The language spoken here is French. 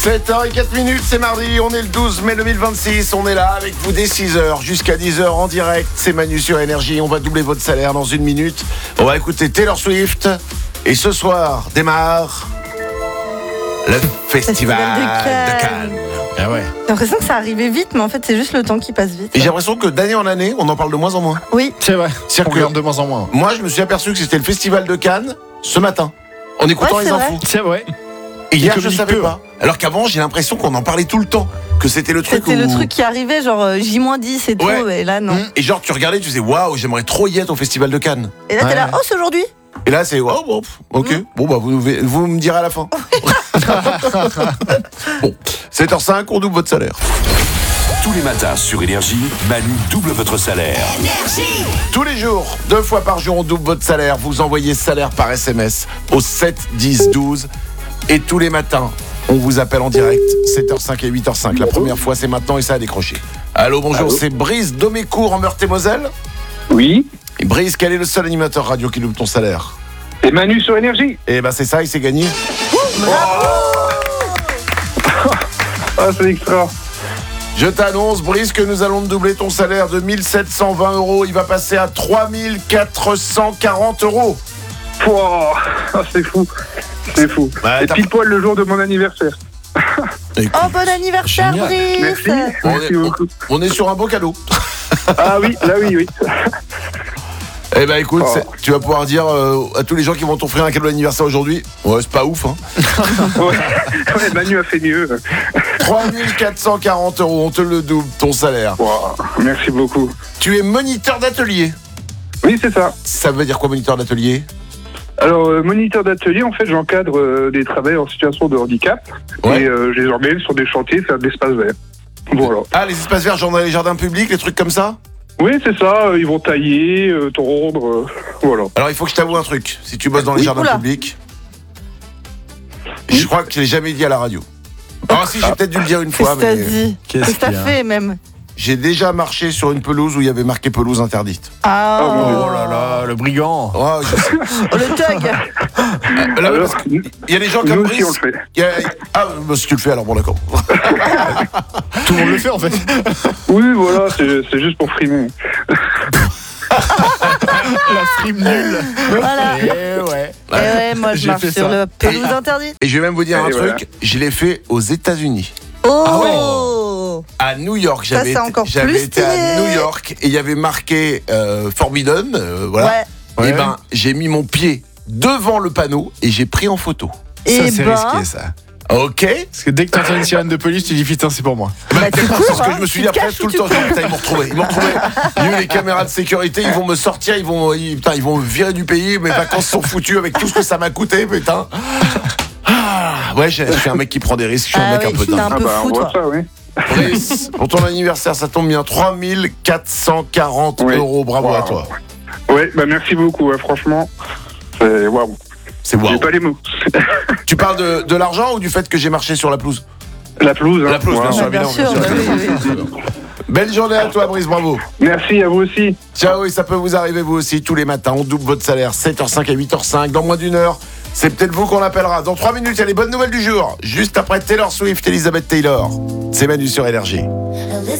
7h04, c'est mardi, on est le 12 mai 2026, on est là avec vous dès 6h jusqu'à 10h en direct, c'est Manu sur Énergie, on va doubler votre salaire dans une minute, on va écouter Taylor Swift et ce soir démarre le Festival de Cannes. Ah ouais. J'ai l'impression que ça arrivait vite, mais en fait c'est juste le temps qui passe vite. Et j'ai l'impression que d'année en année, on en parle de moins en moins. Oui. C'est vrai, C'est-à-dire on que- regarde de moins en moins. Moi je me suis aperçu que c'était le Festival de Cannes ce matin, en écoutant Ouais, les c'est infos. C'est vrai. Et hier je communiquent savais peu. pas. Alors qu'avant j'ai l'impression qu'on en parlait tout le temps, que c'était le truc C'était le où- truc qui arrivait, genre J-10 et tout, Ouais. et là non. Et genre tu regardais, tu disais waouh, j'aimerais trop y être au Festival de Cannes. Et là t'es là, Ouais. oh c'est aujourd'hui. Et là c'est oh, bon, ok, bon bah vous me direz à la fin. Bon, 7h05, on double votre salaire. Tous les matins sur Énergie, Manu double votre salaire. Tous les jours, 2 fois par jour, on double votre salaire. Vous envoyez salaire par SMS au 7 10 12. Et tous les matins, on vous appelle en direct, 7h05 et 8h05. La première fois, c'est maintenant et ça a décroché. Allô, bonjour, c'est Brice Domécourt en Meurthe-et-Moselle. Oui, Et Brice, quel est le seul animateur radio qui double ton salaire? c'est Manu sur Énergie. Eh ben c'est ça, il s'est gagné. Ah, c'est extra. Je t'annonce, Brice, que nous allons te doubler ton salaire de 1720 €. Il va passer à 3440 €. Pouah, ah, c'est fou. C'est fou. Bah, c'est t'as pile poil le jour de mon anniversaire. Écoute, Oh bon anniversaire Génial. Brice. Merci. Merci beaucoup. on est sur un beau cadeau. Ah oui, là oui. Eh ben écoute, Oh. tu vas pouvoir dire à tous les gens qui vont t'offrir un cadeau d'anniversaire aujourd'hui, ouais c'est pas ouf hein. Ouais, ouais, Manu a fait mieux. 3440 €, on te le double ton salaire. Pouah, merci beaucoup. Tu es moniteur d'atelier. Oui, c'est ça. Ça veut dire quoi moniteur d'atelier? Alors, moniteur d'atelier, en fait, j'encadre des travailleurs en situation de handicap. Ouais. Et je les emmène sur des chantiers faire de l'espace vert. Voilà. Ah les espaces verts, genre dans les jardins publics, les trucs comme ça? Oui, c'est ça. Ils vont tailler, tondre, voilà. Alors il faut que je t'avoue un truc, si tu bosses dans les Oui, jardins oula. publics, je crois que je l'ai jamais dit à la radio. Ah si, j'ai peut-être dû le dire une Qu'est-ce fois, que t'as mais dit? Qu'est-ce Qu'est-ce que t'as qu'il y a fait même? j'ai déjà marché sur une pelouse où il y avait marqué pelouse interdite. Ah, mon Dieu. Oh là là, le brigand. Oh, je sais. oh, le tug. Là, Alors, parce qu'il y a des gens comme nous aussi, on Brice. le fait. Ah, bah, si tu le fais alors, bon d'accord. Tout le monde le fait en fait. Oui, voilà, c'est juste pour frimer. La frime nulle. Voilà. Et ouais. Et ouais, moi je J'ai marche fait sur ça. le pelouse interdite. Et je vais même vous dire un Et truc, voilà. je l'ai fait aux États-Unis. Oh. À New York, Ça, c'est encore j'avais plus été à stylé. New York et il y avait marqué Forbidden, voilà. Ouais. Et Ouais. ben, j'ai mis mon pied devant le panneau et j'ai pris en photo. Et Ça c'est ben, risqué ça. Ok. Parce que dès que t'entends une sirène de police, tu dis putain c'est pour moi. bah, tu C'est cours, ce que hein. je me suis Tu dit te après caches tout ou le tu temps. cours. Putain, ils m'ont retrouvé. Il y a eu les caméras de sécurité, ils vont me sortir, ils vont me virer du pays. Mes vacances sont foutues avec tout ce que ça m'a coûté, putain. Ah, ouais, je suis un mec qui prend des risques. Je suis un Ah mec un oui, peu t'es un dingue. Ah peu bah, fou, on voit toi. ça, oui. Brice, pour ton anniversaire, ça tombe bien. 3440 Oui. €. Bravo à Wow. toi. Ouais, bah merci beaucoup, hein, franchement. C'est waouh. C'est waouh. J'ai pas les mots. Tu parles de l'argent ou du fait que j'ai marché sur la pelouse? La pelouse, hein. La pelouse, bien Wow. sûr, Bien évidemment. sûr, bien sûr. bah oui, Belle journée à toi, Brice, bravo. Merci à vous aussi. Ciao, et ça peut vous arriver vous aussi tous les matins. On double votre salaire, 7h05 et 8h05. Dans moins d'une heure, c'est peut-être vous qu'on appellera. Dans 3 minutes, il y a les bonnes nouvelles du jour. Juste après Taylor Swift, Elizabeth Taylor. C'est Manu sur Énergie. Elizabeth